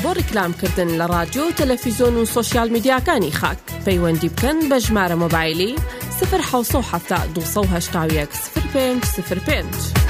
بۆ ڕیکلامکردن لە رادیۆ و تەلەڤیزۆن و سۆشیال میدیاکانی خاک پەیوەندی بکەن بە ژمارە مۆبایلی 070 281 0505.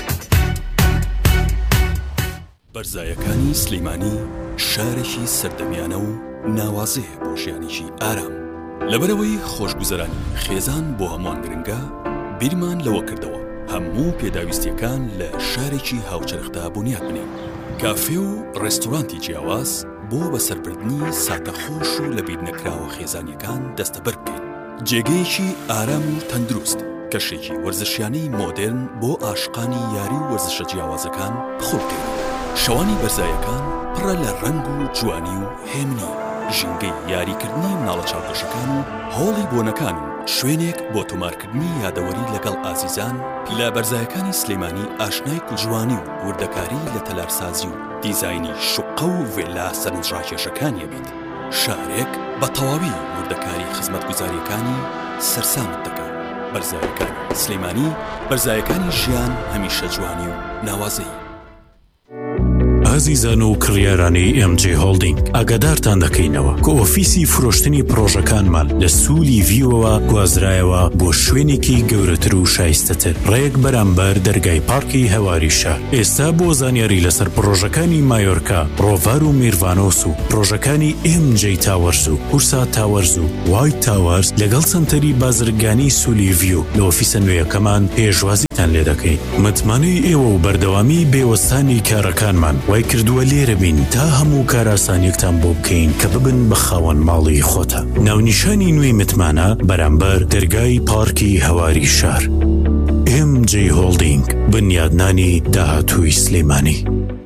بەرزایەکانی سلەیمانی شارێکی سەردەمیانە و ناوازەیە بۆ ژیانێکی ئارام. لەبەرەوەی خۆشگوزەرانی خێزان بۆ هەمووان گرنگە، بیرمان لەوە کردەوە هەموو پێداویستیەکان لە شارێکی هاوچەرخدا بنیاد بنێن. کافێ و ڕێستۆرانتی جیاواز بۆ بەسەربردنی ساتەخۆش و لە بیر نەکراوە خێزانیەکان دەستەبەر بکەین. جێگەیەکی ئارام و تەندروست، کەشێکی وەرزشیانەی مۆدرن بۆ عاشقانی یاری و وەرزشە جیاوازەکان بخۆ بکەین. شەوانی بەرزایەکان پڕە لە ڕەنگ و جوانی و هێمنی، ژینگەی یاریکردنی مناڵە چاوپۆشەکان و هۆڵی بۆنەکان و شوێنێک بۆ تۆمارکردنی یادەوەری لەگەڵ ئازیزان. لە بەرزایەکانی سلەیمانی ئاشنای کوژوانی و وردەکاری لە تەلارسازی و دیزاینی شوقە و ڤێلا سەرنجڕاکێشەکانیە بێت. شارێک بە تەواوی وردەکاری خزمەتگوزاریەکانی سەرسامت دەکات. بەرزایەکانی سلەیمانی، بەرزایەکانی ژیان هەمیشە جوانی و ناوازەی. ئازیزان و کڕیارانی MJ هۆڵدینگ، ئاگادارتان دەکەینەوە کە ئۆفیسی فرۆشتنی پرۆژەکانمان لە سوولی ڤیوەوە گوازرایەوە بۆ شوێنێکی گەورەتر و شایستەتر ڕێک بەرامبەر دەرگای پارکی هەواری شار. ئێستا بۆ زانیاری لەسەر پرۆژەکانی مایۆرکا، ڕۆڤار و میرڤانۆس و پرۆژەکانی MJ تاوەرز و هورسا تاوەرز و وایت تاوەرز لەگەڵ سنتەری بازرگانی سوولی ڤیو لە ئۆفیسە نوێیەکەمان پێشوازیتان لێ دەکەین. متمانەی ئێوە و بەردەوامی بێوەستانی کارەکانمان وای کردووە لێرە بین تا هەموو کاراسانیەکتان بۆ بکەین کە ببن بە خاوەن ماڵی خۆتە. ناونیشانی نوێی متمانە بەرامبەر دەرگای پارکی هەواری شار. MJ هۆڵدینگ، بنیادنانی داهاتووی سلەیمانی.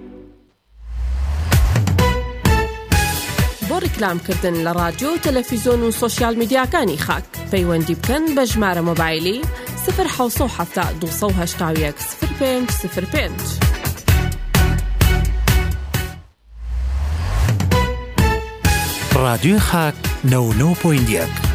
بۆ ڕیکلامکردن لە رادیۆ و تەلەڤیزۆن و سۆشیال میدیاکانی خاک پەیوەندی بکەن بە ژمارە مۆبایلی 070 281 0505. رادیۆ خاک 99.1